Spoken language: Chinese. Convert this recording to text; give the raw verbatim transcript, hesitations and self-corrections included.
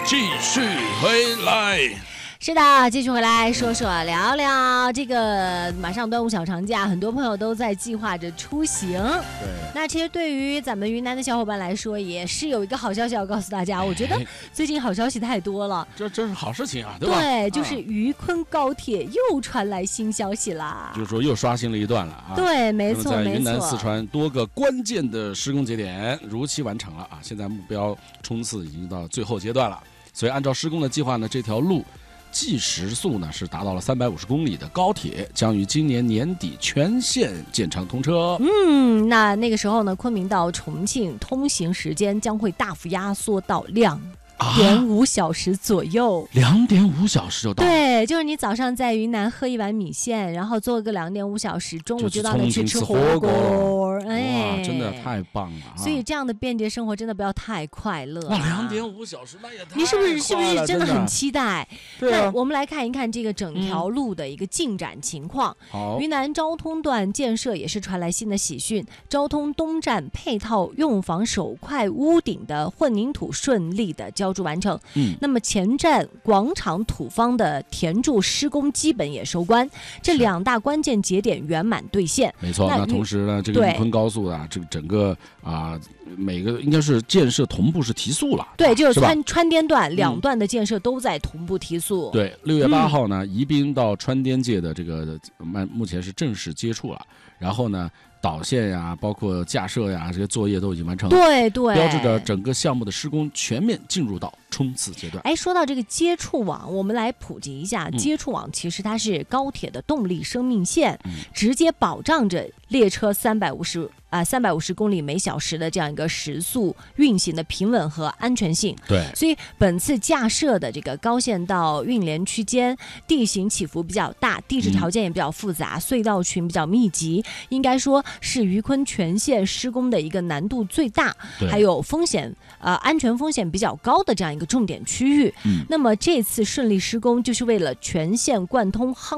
继续回来。 是的，继续回来说说聊聊这个马上端午小长假，很多朋友都在计划着出行。 对， 那其实对于咱们云南的小伙伴来说，也是有一个好消息要告诉大家。我觉得最近好消息太多了， 这这是好事情啊，对吧？ 对，就是渝昆高铁又传来新消息啦， 就是说又刷新了一段了啊。 对，没错， 在云南、 没错四川多个关键的施工节点如期完成了啊，现在目标冲刺已经到最后阶段了。所以按照施工的计划呢，这条路计时速呢是达到了三百五十公里的高铁，将于今年年底全线建成通车。 嗯，那那个时候呢，昆明到重庆通行时间将会大幅压缩到两点五小时左右， 两点五小时就到了。 对，就是你早上在云南喝一碗米线，然后坐个两点五小时，中午就到那去吃火锅， 哎，哇，真的太棒了、啊！ 所以这样的便捷生活真的不要太快乐、啊。 哇，两点五小时那也太快了， 你是不是是不是真的很期待？ 对啊。 那我们来看一看这个整条路的一个进展情况。 好、 嗯，云南昭通段建设也是传来新的喜讯，昭通东站配套用房首块屋顶的混凝土顺利的交完成， 嗯， 那么前站广场土方的填筑施工基本也收官，这两大关键节点圆满兑现。 没错，那, 那同时呢，这个渝昆高速啊，这个整个啊、呃，每个应该是建设同步是提速了。 对，就是川是川滇段两段的建设都在同步提速。 嗯、对，六月八号呢，嗯、宜宾到川滇界的这个目前是正式接触了，然后呢。导线呀，包括架设呀，这些作业都已经完成了。 对对， 标志着整个项目的施工全面进入到冲刺阶段。 哎，说到这个接触网，我们来普及一下， 嗯、 接触网其实它是高铁的动力生命线， 嗯、 直接保障着列车三百五十啊三百五十公里每小时的这样一个时速运行的平稳和安全性。 对， 所以本次架设的这个高线道运联区间地形起伏比较大，地质条件也比较复杂，嗯、隧道群比较密集，应该说。是渝昆全线施工的一个难度最大，还有风险呃安全风险比较高的这样一个重点区域。 嗯， 那么这次顺利施工，就是为了全线贯通夯